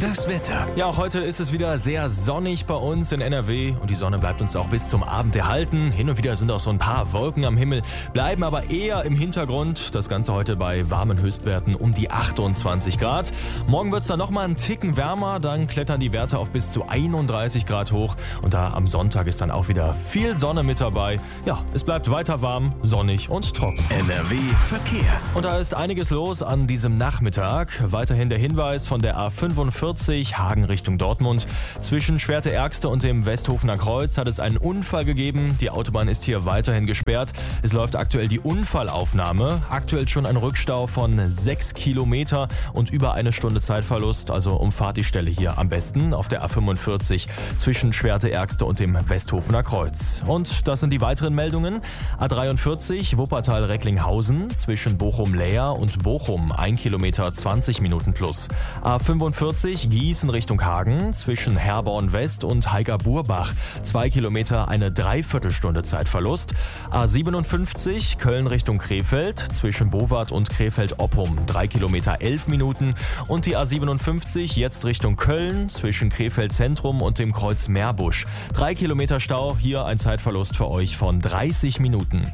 Das Wetter. Ja, auch heute ist es wieder sehr sonnig bei uns in NRW und die Sonne bleibt uns auch bis zum Abend erhalten. Hin und wieder sind auch so ein paar Wolken am Himmel, bleiben aber eher im Hintergrund. Das Ganze heute bei warmen Höchstwerten um die 28 Grad. Morgen wird es dann nochmal einen Ticken wärmer, dann klettern die Werte auf bis zu 31 Grad hoch. Und da am Sonntag ist dann auch wieder viel Sonne mit dabei. Ja, es bleibt weiter warm, sonnig und trocken. NRW Verkehr. Und da ist einiges los an diesem Nachmittag. Weiterhin der Hinweis von der A45 Hagen Richtung Dortmund. Zwischen Schwerte-Ergste und dem Westhofener Kreuz hat es einen Unfall gegeben. Die Autobahn ist hier weiterhin gesperrt. Es läuft aktuell die Unfallaufnahme. Aktuell schon ein Rückstau von 6 Kilometer und über eine Stunde Zeitverlust. Also umfahrt die Stelle hier am besten auf der A45 zwischen Schwerte-Ergste und dem Westhofener Kreuz. Und das sind die weiteren Meldungen. A43 Wuppertal-Recklinghausen zwischen Bochum-Leer und Bochum 1 Kilometer 20 Minuten plus. A45 Gießen Richtung Hagen zwischen Herborn West und Heiger-Burbach 2 Kilometer eine Dreiviertelstunde Zeitverlust. A57 Köln Richtung Krefeld zwischen Bowart und Krefeld-Oppum 3 Kilometer 11 Minuten. Und die A57 jetzt Richtung Köln zwischen Krefeld Zentrum und dem Kreuz Meerbusch 3 Kilometer Stau, hier ein Zeitverlust für euch von 30 Minuten.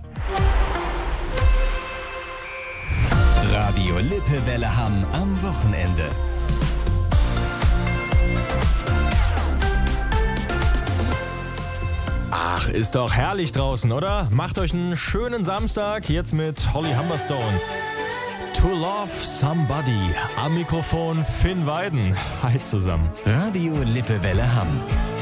Radio Lippewelle Hamm am Wochenende. Ach, ist doch herrlich draußen, oder? Macht euch einen schönen Samstag, jetzt mit Holly Humberstone. To Love Somebody. Am Mikrofon Finn Weiden. Hi zusammen. Radio Lippewelle Hamm.